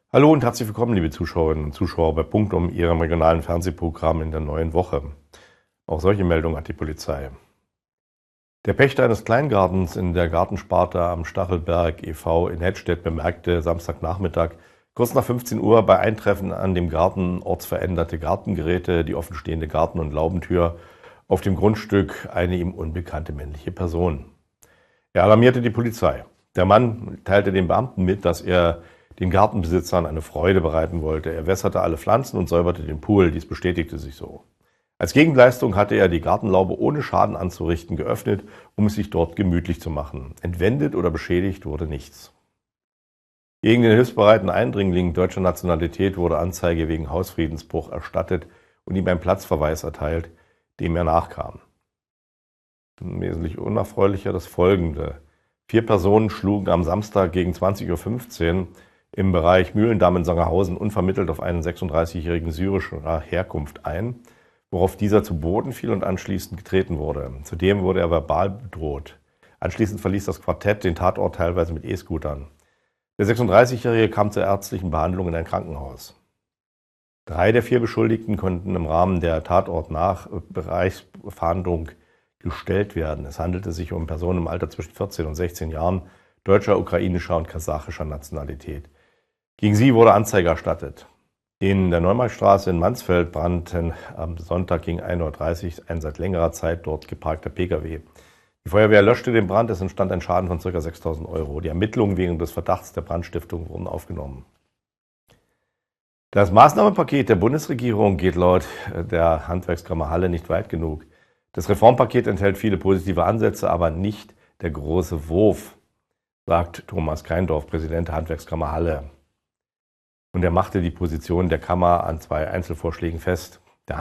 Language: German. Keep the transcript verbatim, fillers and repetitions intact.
Hallo und herzlich willkommen, liebe Zuschauerinnen und Zuschauer, bei Punktum, Ihrem regionalen Fernsehprogramm in der neuen Woche. Auch solche Meldungen hat die Polizei. Der Pächter eines Kleingartens in der Gartensparte am Stachelberg e V in Hettstedt bemerkte Samstagnachmittag kurz nach fünfzehn Uhr bei Eintreffen an dem Garten ortsveränderte Gartengeräte, die offenstehende Garten- und Laubentür, auf dem Grundstück eine ihm unbekannte männliche Person. Er alarmierte die Polizei. Der Mann teilte den Beamten mit, dass er den Gartenbesitzern eine Freude bereiten wollte. Er wässerte alle Pflanzen und säuberte den Pool. Dies bestätigte sich so. Als Gegenleistung hatte er die Gartenlaube ohne Schaden anzurichten geöffnet, um es sich dort gemütlich zu machen. Entwendet oder beschädigt wurde nichts. Gegen den hilfsbereiten Eindringling deutscher Nationalität wurde Anzeige wegen Hausfriedensbruch erstattet und ihm ein Platzverweis erteilt, dem er nachkam. Wesentlich unerfreulicher das Folgende. Vier Personen schlugen am Samstag gegen zwanzig Uhr fünfzehn im Bereich Mühlendamm in Sangerhausen unvermittelt auf einen sechsunddreißigjährigen syrischer Herkunft ein, worauf dieser zu Boden fiel und anschließend getreten wurde. Zudem wurde er verbal bedroht. Anschließend verließ das Quartett den Tatort teilweise mit E-Scootern. Der sechsunddreißigjährige kam zur ärztlichen Behandlung in ein Krankenhaus. Drei der vier Beschuldigten konnten im Rahmen der Tatort-Nachbereichsfahndung gestellt werden. Es handelte sich um Personen im Alter zwischen vierzehn und sechzehn Jahren, deutscher, ukrainischer und kasachischer Nationalität. Gegen sie wurde Anzeige erstattet. In der Neumarktstraße in Mansfeld brannten am Sonntag gegen ein Uhr dreißig ein seit längerer Zeit dort geparkter Pkw. Die Feuerwehr löschte den Brand, es entstand ein Schaden von ca. sechstausend Euro. Die Ermittlungen wegen des Verdachts der Brandstiftung wurden aufgenommen. Das Maßnahmenpaket der Bundesregierung geht laut der Handwerkskammer Halle nicht weit genug. Das Reformpaket enthält viele positive Ansätze, aber nicht der große Wurf, sagt Thomas Keindorf, Präsident der Handwerkskammer Halle. Und er machte die Position der Kammer an zwei Einzelvorschlägen fest.